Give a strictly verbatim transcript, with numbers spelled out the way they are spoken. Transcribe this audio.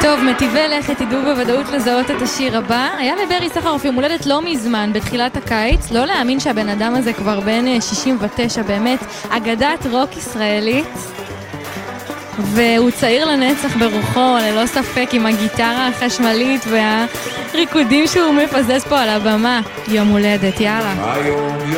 טוב, מטיבי לכת תדעו בוודאות לזהות את השיר הבא. היה לברי סחרוף יום הולדת לא מזמן, בתחילת הקיץ. לא להאמין שהבן אדם הזה כבר בן שישים ותשע, באמת אגדת רוק ישראלית. והוא צעיר לנצח ברוחו, ללא ספק, עם הגיטרה החשמלית והריקודים שהוא מפזז פה על הבמה. יום הולדת, יאללה.